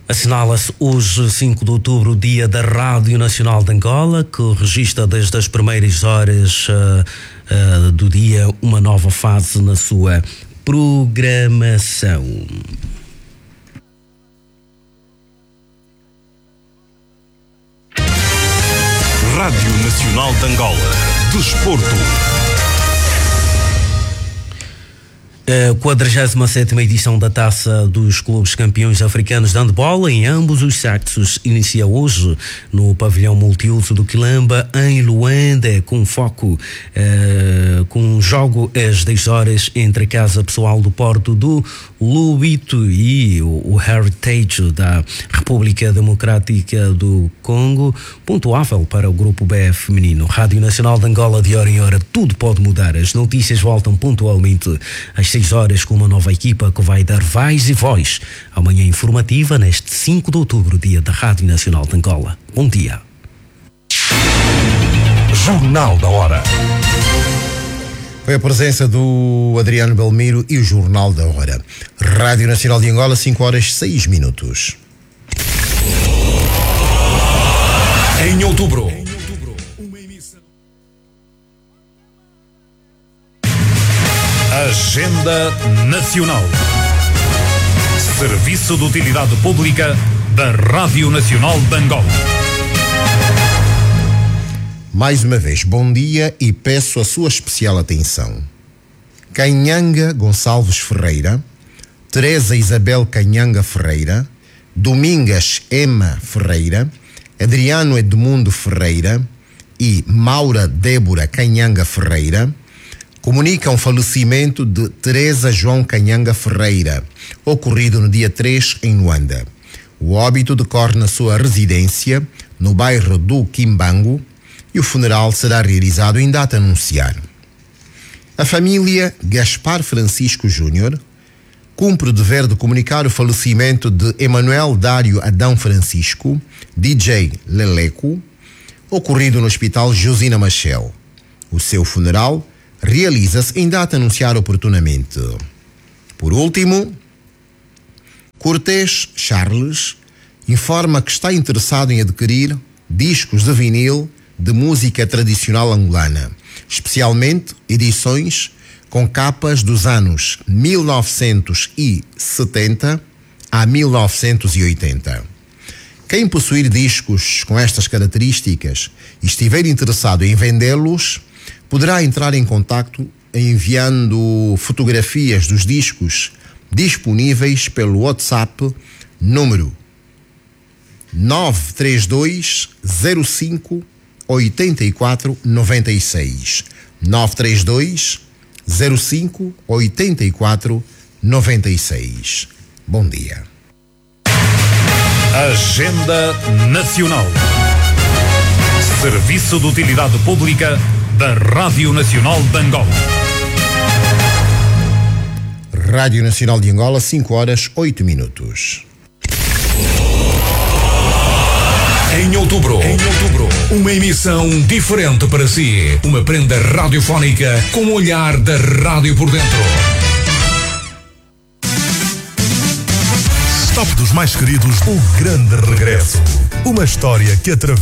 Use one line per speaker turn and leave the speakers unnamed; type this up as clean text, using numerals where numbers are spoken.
Assinala-se hoje, 5 de outubro, o Dia da Rádio Nacional de Angola, que registra desde as primeiras horas do dia uma nova fase na sua programação.
Rádio Nacional de Angola. Desporto.
A 47ª edição da Taça dos Clubes Campeões Africanos de Handball em ambos os sexos inicia hoje no pavilhão multiuso do Quilamba, em Luanda, com foco com um jogo às 10 horas entre a Casa Pessoal do Porto do Lubito e o Heritage da República Democrática do Congo, pontuável para o Grupo B feminino. Rádio Nacional de Angola, de hora em hora, tudo pode mudar. As notícias voltam pontualmente às 6 horas com uma nova equipa que vai dar vaz e voz à manhã informativa neste 5 de outubro, dia da Rádio Nacional de Angola. Bom dia.
Jornal da Hora.
Foi a presença do Adriano Belmiro e o Jornal da Hora. Rádio Nacional de Angola, 5 horas 6 minutos.
Em outubro. Agenda Nacional. Serviço de Utilidade Pública da Rádio Nacional de Angola.
Mais uma vez, bom dia e peço a sua especial atenção. Canhanga Gonçalves Ferreira, Teresa Isabel Canhanga Ferreira, Domingas Emma Ferreira, Adriano Edmundo Ferreira e Maura Débora Canhanga Ferreira comunicam o falecimento de Teresa João Canhanga Ferreira, ocorrido no dia 3 em Luanda. O óbito decorre na sua residência, no bairro do Quimbango, e o funeral será realizado em data a anunciar. A família Gaspar Francisco Júnior cumpre o dever de comunicar o falecimento de Emanuel Dário Adão Francisco, DJ Leleco, ocorrido no Hospital Josina Machel. O seu funeral realiza-se em data a anunciar oportunamente. Por último, Cortés Charles informa que está interessado em adquirir discos de vinil de música tradicional angolana, especialmente edições com capas dos anos 1970 a 1980. Quem possuir discos com estas características e estiver interessado em vendê-los, poderá entrar em contacto enviando fotografias dos discos disponíveis pelo WhatsApp número 932 05 84 96 932 05 84 96. Bom dia.
Agenda Nacional. Serviço de Utilidade Pública da Rádio Nacional de Angola.
Rádio Nacional de Angola, 5 horas 8 minutos.
Em outubro, uma emissão diferente para si. Uma prenda radiofónica com o olhar da rádio por dentro. Top dos mais queridos, o grande regresso. Uma história que atravessa